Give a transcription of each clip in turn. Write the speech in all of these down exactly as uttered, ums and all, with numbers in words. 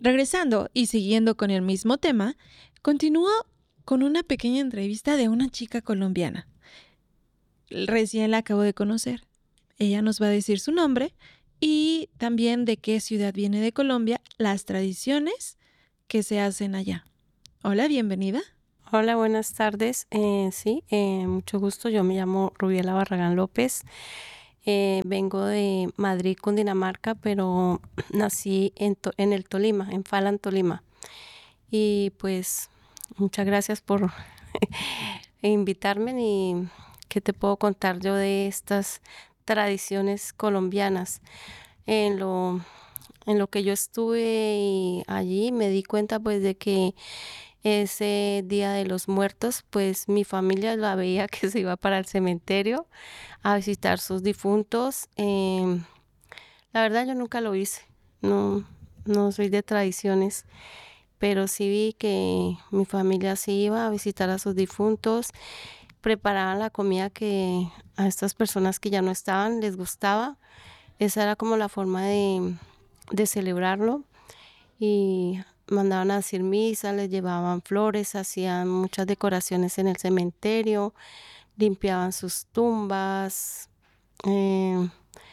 Regresando y siguiendo con el mismo tema, continúo con una pequeña entrevista de una chica colombiana. Recién la acabo de conocer. Ella nos va a decir su nombre y también de qué ciudad viene de Colombia, las tradiciones que se hacen allá. Hola, bienvenida. Hola, buenas tardes. Eh, sí, eh, mucho gusto. Yo me llamo Rubiela Barragán López. Eh, vengo de Madrid, Cundinamarca, pero nací en, To- en el Tolima, en Falan, Tolima. Y pues muchas gracias por invitarme. Y qué te puedo contar yo de estas tradiciones colombianas. En lo, en lo que yo estuve y allí me di cuenta pues de que ese Día de los Muertos, pues mi familia la veía que se iba para el cementerio a visitar sus difuntos. Em, la verdad yo nunca lo hice, no, no soy de tradiciones, pero sí vi que mi familia sí iba a visitar a sus difuntos, preparaban la comida que a estas personas que ya no estaban les gustaba. Esa era como la forma de, de celebrarlo y mandaban a decir misa, les llevaban flores, hacían muchas decoraciones en el cementerio, limpiaban sus tumbas. eh,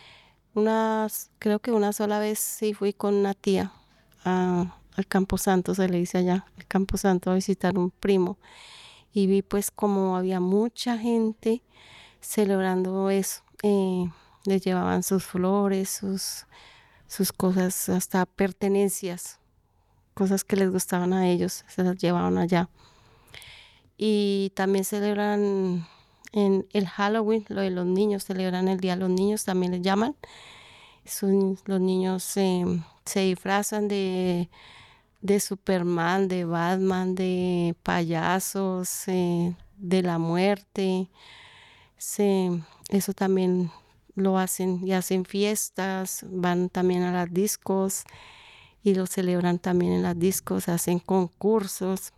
unas, creo que una sola vez sí fui con una tía a- al Camposanto, se le dice allá, el Camposanto, a visitar un primo y vi pues como había mucha gente celebrando eso. Eh, les llevaban sus flores, sus, sus cosas, hasta pertenencias, cosas que les gustaban a ellos, se las llevaban allá. Y también celebran en el Halloween, lo de los niños, celebran el Día de los Niños, también les llaman. Son- los niños eh, se disfrazan de, de Superman, de Batman, de payasos, eh, de la muerte. Se, eso también lo hacen y hacen fiestas, van también a las discos y lo celebran también en las discos, hacen concursos.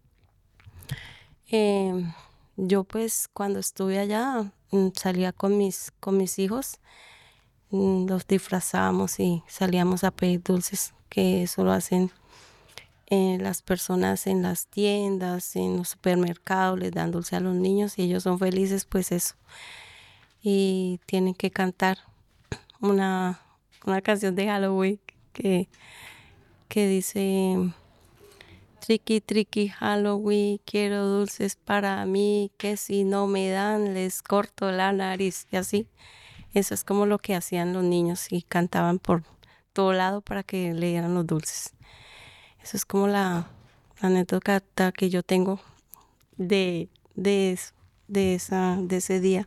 Em, yo pues cuando estuve allá mm, salía con mis, con mis hijos, mm, los disfrazábamos y salíamos a pedir dulces, que eso lo hacen eh, las personas en las tiendas, en los supermercados, les dan dulce a los niños y ellos son felices, pues eso. Y tienen que cantar una, una canción de Halloween que, que dice... Tricky, tricky Halloween, quiero dulces para mí, que si no me dan les corto la nariz y así. Eso es como lo que hacían los niños y cantaban por todo lado para que le dieran los dulces. Eso es como la, la anécdota que yo tengo de, de eso, de esa, de ese día.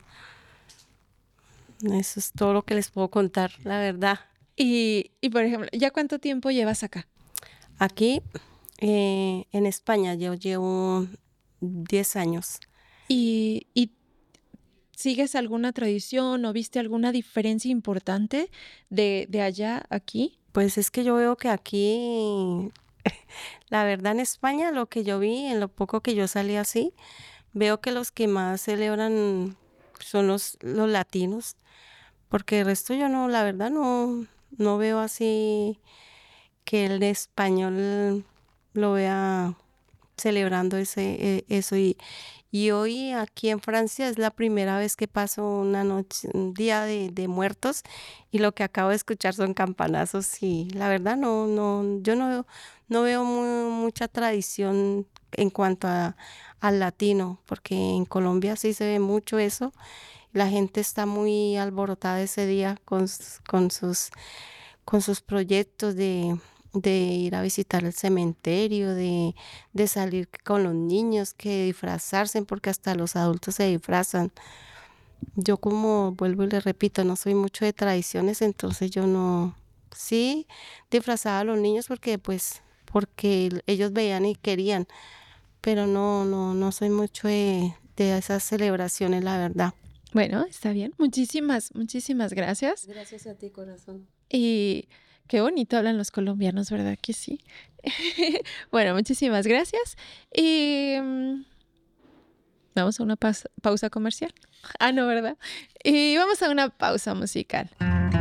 Eso es todo lo que les puedo contar, la verdad. Y, y por ejemplo, ¿ya cuánto tiempo llevas acá? Aquí eh, en España yo llevo diez años. ¿Y, y sigues alguna tradición o viste alguna diferencia importante de, de allá a aquí? Pues es que yo veo que aquí, la verdad en España, lo que yo vi, en lo poco que yo salí así, veo que los que más celebran son los, los latinos, porque el resto yo no, la verdad no, no veo así que el español lo vea celebrando ese, e- eso. Y, y hoy aquí en Francia es la primera vez que paso una noche, un día de, de muertos y lo que acabo de escuchar son campanazos y la verdad no, no, yo no veo, no veo mu- mucha tradición en cuanto a, al latino, porque en Colombia sí se ve mucho eso. La gente está muy alborotada ese día con, s- con sus con sus proyectos de, de ir a visitar el cementerio, de, de salir con los niños, que disfrazarse, porque hasta los adultos se disfrazan. Yo como vuelvo y le repito, no soy mucho de tradiciones, entonces yo no, sí disfrazaba a los niños porque pues, porque ellos veían y querían, pero no, no, no soy mucho de, de esas celebraciones, la verdad. Bueno, está bien. Muchísimas, muchísimas gracias. Gracias a ti, corazón. Y qué bonito hablan los colombianos, ¿verdad que sí? Bueno, muchísimas gracias. Y mm, vamos a una pas- pausa comercial. Ah, no, ¿verdad? Y vamos a una pausa musical.